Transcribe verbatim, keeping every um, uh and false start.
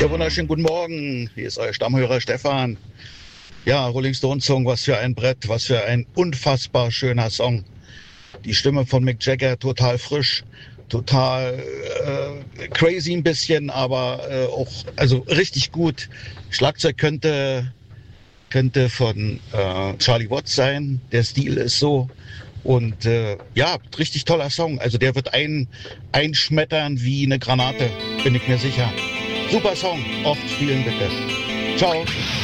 Ja, wunderschönen guten Morgen. Hier ist euer Stammhörer Stefan. Ja, Rolling Stones Song, was für ein Brett, was für ein unfassbar schöner Song. Die Stimme von Mick Jagger total frisch, total äh, crazy ein bisschen, aber äh, auch also richtig gut. Schlagzeug könnte könnte von äh, Charlie Watts sein. Der Stil ist so. Und äh, ja, richtig toller Song. Also der wird ein, einschmettern wie eine Granate, bin ich mir sicher. Super Song. Oft spielen bitte. Ciao.